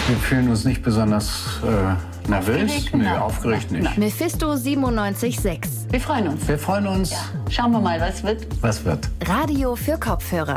Wir fühlen uns nicht besonders nervös. Aufgeregt nicht. Mephisto 97.6. Wir freuen uns. Wir freuen uns. Ja. Schauen wir mal, was wird. Radio für Kopfhörer.